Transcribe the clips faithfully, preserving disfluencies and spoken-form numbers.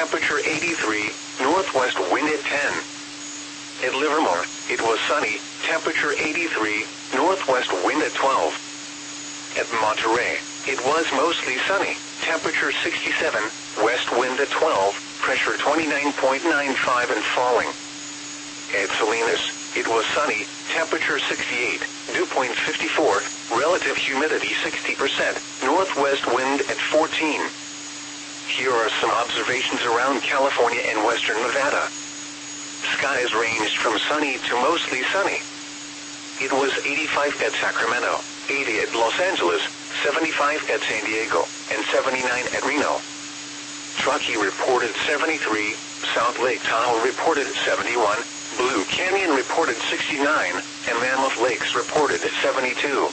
temperature eighty-three, northwest wind at ten. At Livermore, it was sunny, temperature eighty-three, northwest wind at twelve. At Monterey, it was mostly sunny, temperature sixty-seven, west wind at twelve, pressure twenty-nine point nine five and falling. At Salinas, it was sunny, temperature sixty-eight, dew point fifty-four, relative humidity sixty percent, northwest wind at fourteen. Here are some observations around California and western Nevada. Skies ranged from sunny to mostly sunny. It was eighty-five at Sacramento, eighty at Los Angeles, seventy-five at San Diego, and seventy-nine at Reno. Truckee reported seventy-three, South Lake Tahoe reported seventy-one, Blue Canyon reported sixty-nine, and Mammoth Lakes reported seventy-two.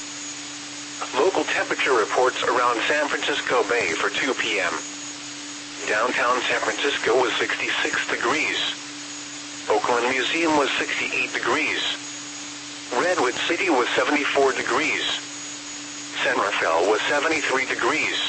Local temperature reports around San Francisco Bay for two p m Downtown San Francisco was sixty-six degrees. Oakland Museum was sixty-eight degrees. Redwood City was seventy-four degrees. San Rafael was seventy-three degrees.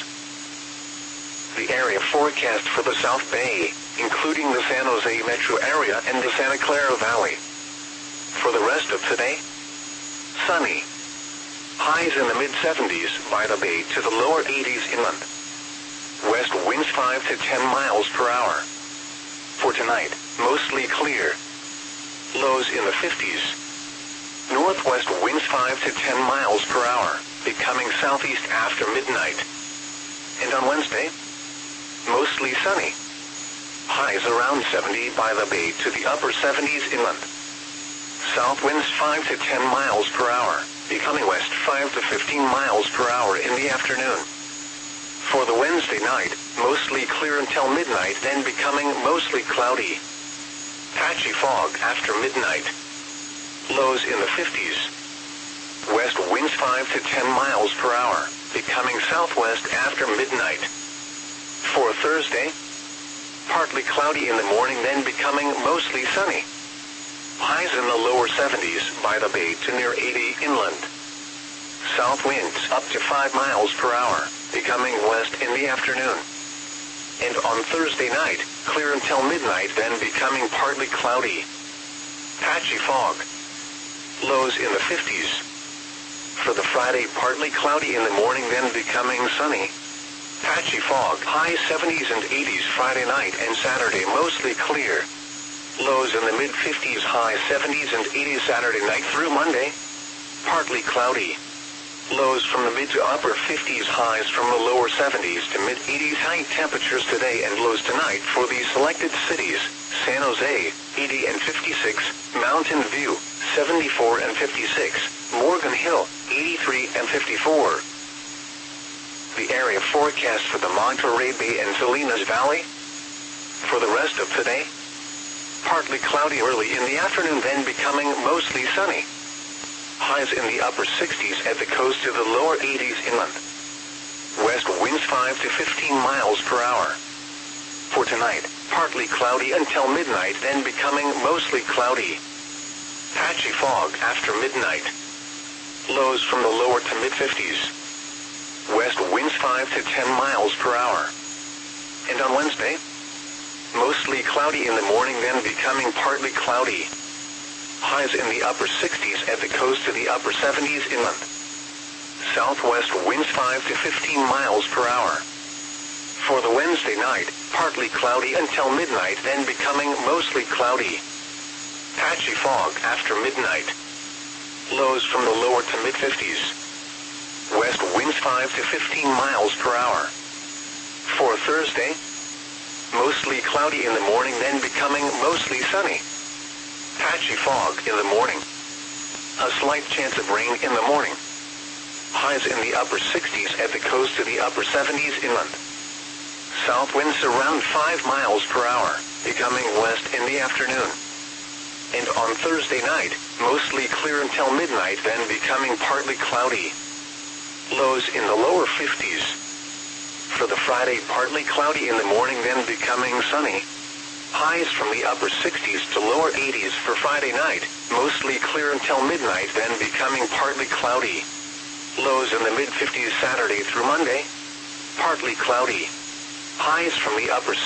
The area forecast for the South Bay, including the San Jose metro area and the Santa Clara Valley. For the rest of today, sunny. Highs in the mid seventies by the bay to the lower eighties inland. West winds five to ten miles per hour. For tonight, mostly clear. Lows in the fifties. Northwest winds five to ten miles per hour, becoming southeast after midnight. And on Wednesday, mostly sunny. Highs around seventy by the bay to the upper seventies inland. South winds five to ten miles per hour, becoming west five to fifteen miles per hour in the afternoon. For the Wednesday night, mostly clear until midnight, then becoming mostly cloudy. Patchy fog after midnight. Lows in the fifties. West winds five to ten miles per hour, becoming southwest after midnight. For Thursday, partly cloudy in the morning, then becoming mostly sunny. Highs in the lower seventies by the bay to near eighty inland. South winds up to five miles per hour, becoming west in the afternoon. And on Thursday night, clear until midnight, then becoming partly cloudy. Patchy fog. Lows in the fifties. For the Friday, partly cloudy in the morning, then becoming sunny. Patchy fog. High seventies and eighties Friday night and Saturday, mostly clear. Lows in the mid fifties, high seventies and eighties Saturday night through Monday. Partly cloudy. Lows from the mid to upper fifties, highs from the lower seventies to mid eighties. High temperatures today and lows tonight for these selected cities: San Jose, eighty and fifty-six, Mountain View, seventy-four and fifty-six, Morgan Hill, eighty-three and fifty-four. The area forecast for the Monterey Bay and Salinas Valley. For the rest of today, partly cloudy early in the afternoon, then becoming mostly sunny. Highs in the upper sixties at the coast to the lower eighties inland. West winds five to fifteen miles per hour. For tonight, partly cloudy until midnight, then becoming mostly cloudy. Patchy fog after midnight. Lows from the lower to mid fifties. West winds five to ten miles per hour. And on Wednesday, mostly cloudy in the morning, then becoming partly cloudy. Highs in the upper sixties at the coast to the upper seventies inland. Southwest winds five to fifteen miles per hour. For the Wednesday night, partly cloudy until midnight, then becoming mostly cloudy. Patchy fog after midnight. Lows from the lower to mid fifties. West winds five to fifteen miles per hour. For Thursday, mostly cloudy in the morning, then becoming mostly sunny. Patchy fog in the morning. A slight chance of rain in the morning. Highs in the upper sixties at the coast to the upper seventies inland. South winds around five miles per hour, becoming west in the afternoon. And on Thursday night, mostly clear until midnight, then becoming partly cloudy. Lows in the lower fifties. For the Friday, partly cloudy in the morning, then becoming sunny. Highs from the upper sixties to lower eighties for Friday night, mostly clear until midnight, then becoming partly cloudy. Lows in the mid fifties Saturday through Monday, partly cloudy. Highs from the upper